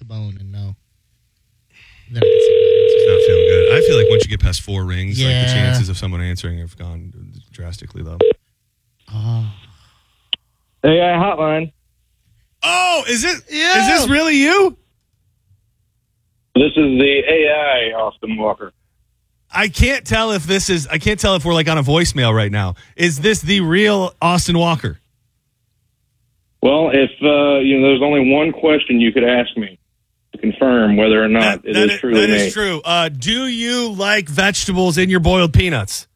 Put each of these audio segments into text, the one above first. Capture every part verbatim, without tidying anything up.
bone and no. Then I can It's not feeling good. I feel like once you get past four rings, yeah. like the chances of someone answering have gone drastically low. Oh. A I hotline. Oh, is it? Yeah. Is this really you? This is the A I Austin Walker. I can't tell if this is. I can't tell if we're like on a voicemail right now. Is this the real Austin Walker? Well, if uh, you know, there's only one question you could ask me to confirm whether or not That, it that is truly That me. is true. Uh, do you like vegetables in your boiled peanuts?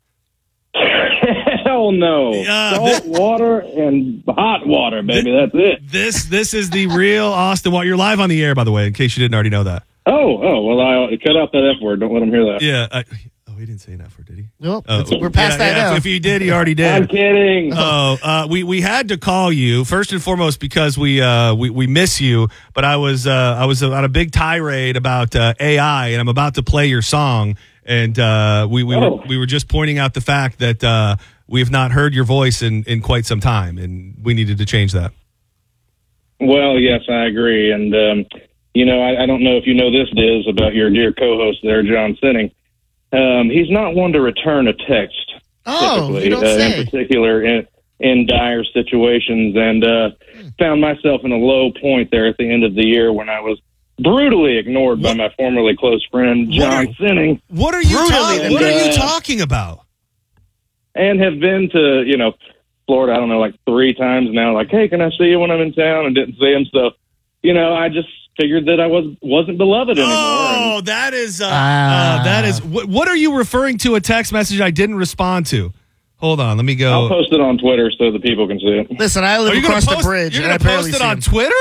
Hell no. Uh, Salt water and hot water, baby. That's it. This this is the real Austin Walker. You're live on the air, by the way, in case you didn't already know that. Oh, oh, well, I cut out that F word. Don't let them hear that. Yeah. I, oh, he didn't say an F word, did he? Nope. Oh, That's- we're past yeah, that yeah, now. If, if he did, he already did. I'm kidding. Oh, uh, we we had to call you first and foremost because we uh, we we miss you. But I was uh, I was on a big tirade about uh, A I, and I'm about to play your song, and uh, we we Oh. were we were just pointing out the fact that uh, we have not heard your voice in, in quite some time, and we needed to change that. Well, yes, I agree. And, um, you know, I, I don't know if you know this, Diz, about your dear co-host there, John Sinning. Um, he's not one to return a text, Oh, typically, you don't uh, say. in particular in, in dire situations, and uh, found myself in a low point there at the end of the year when I was brutally ignored by my formerly close friend, What John are- Sinning, What are you Brutally, talking? What are you uh, talking about? and have been to, you know, Florida, I don't know, like three times now, like, hey, can I see you when I'm in town? And didn't see him, so, you know, I just figured that I was, wasn't beloved anymore. Oh, and- that is uh, Ah. uh, that is. What, what are you referring to? A text message I didn't respond to. Hold on, let me go. I'll post it on Twitter so the people can see it. Listen, I Are live you gonna across post, the bridge. You're and I gonna barely post it see on him.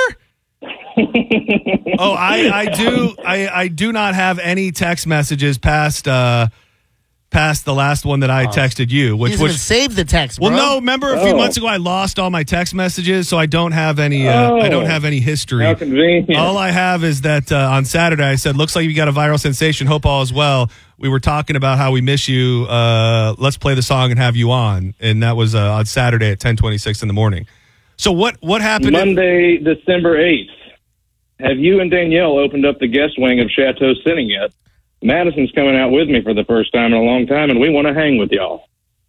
Twitter? Oh, I, I do. I, I do not have any text messages past uh, past the last one that I texted you, which He doesn't even was. save the text, bro. Well, no. Remember, a few Oh. months ago, I lost all my text messages, so I don't have any. Uh, I don't Oh. have any history. How convenient. All I have is that uh, on Saturday I said, "Looks like you got a viral sensation. Hope all is well." We were talking about how we miss you. Uh, let's play the song and have you on, and that was uh, on Saturday at ten twenty-six in the morning. So what what happened? Monday, December eighth. Have you and Danielle opened up the guest wing of Chateau Sinning yet? Madison's coming out with me for the first time in a long time, and we want to hang with y'all.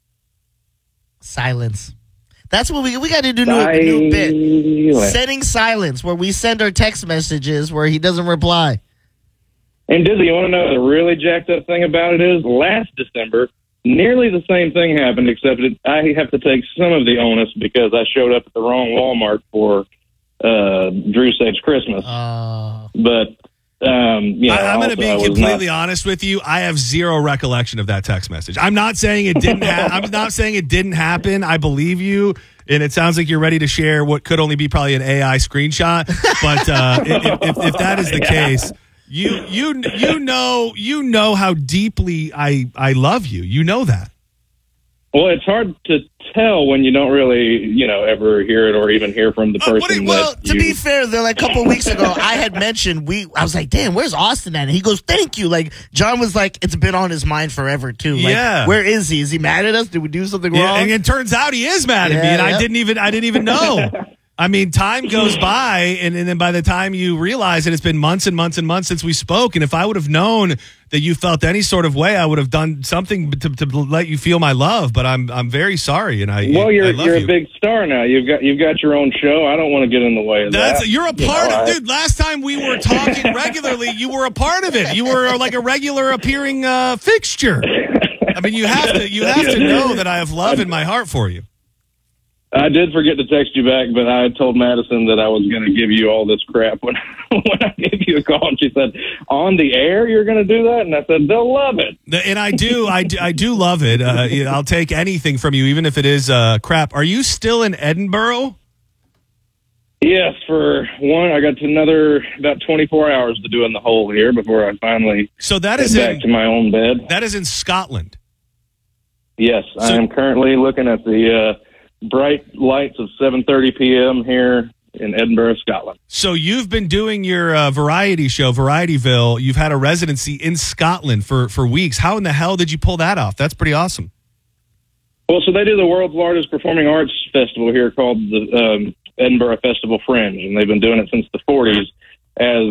Silence. That's what we we got to do. New, a new bit. Silence. Setting silence, where we send our text messages where he doesn't reply. And Dizzy, you want to know the really jacked up thing about it is? Last December, nearly the same thing happened, except it, I have to take some of the onus because I showed up at the wrong Walmart for uh, Drew Saves Christmas. Uh, But, um, you know, I, I'm going to also be I was completely not- honest with you. I have zero recollection of that text message. I'm not saying it didn't. Ha- I'm not saying it didn't happen. I believe you, and it sounds like you're ready to share what could only be probably an A I screenshot. But uh, if, if, if that is the case, you you you know you know how deeply I I love you. You know that. Well, it's hard to tell when you don't really, you know, ever hear it or even hear from the Uh, what person. do you- well, that to you, be fair, though, like a couple of weeks ago, I had mentioned we. I was like, "Damn, where's Austin at?" And he goes, "Thank you." Like John was like, "It's been on his mind forever too." Like, Yeah. where is he? Is he mad at us? Did we do something Yeah, wrong? and it turns out he is mad at me, Yeah, and I yep. didn't even I didn't even know. I mean, time goes by, and, and then by the time you realize it, it's been months and months and months since we spoke. And if I would have known that you felt any sort of way, I would have done something to, to let you feel my love. But I'm I'm very sorry, and I well, you're I love you're you. a big star now. You've got you've got your own show. I don't want to get in the way of That's that. you're a You part know, of, I- dude. Last time we were talking regularly, you were a part of it. You were like a regular appearing uh, fixture. I mean, you have to you have to know that I have love in my heart for you. I did forget to text you back, but I told Madison that I was going to give you all this crap when when I gave you a call, and she said, "On the air, you're going to do that?" And I said, "They'll love it." And I do, I do, I do love it. Uh, I'll take anything from you, even if it is uh, crap. Are you still in Edinburgh? Yes, for one, I got another about twenty-four hours to do in the hole here before I finally So that get is back in to my own bed. that is in Scotland. Yes, So- I am currently looking at the uh, bright lights of seven thirty p.m. here in Edinburgh, Scotland. So you've been doing your uh, variety show, Varietyville. You've had a residency in Scotland for for weeks. How in the hell did you pull that off? That's pretty awesome. Well, so they do the world's largest performing arts festival here called the um, Edinburgh Festival Fringe, and they've been doing it since the forties as